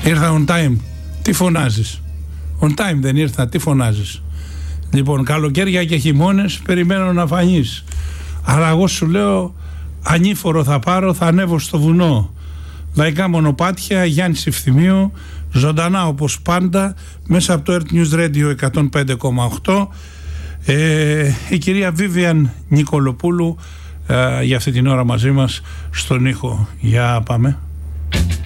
Ήρθα on time. Τι φωνάζεις? On time δεν ήρθα, τι φωνάζεις? Λοιπόν, καλοκαίρια και χειμώνες περιμένω να φανείς. Αλλά εγώ σου λέω, ανήφορο θα πάρω, θα ανέβω στο βουνό. Λαϊκά μονοπάτια, Γιάννης Ευθυμίου, ζωντανά όπως πάντα, μέσα από το Earth News Radio 105,8. Η κυρία Βίβιαν Νικολοπούλου για αυτή την ώρα μαζί μας στον ήχο. Για πάμε.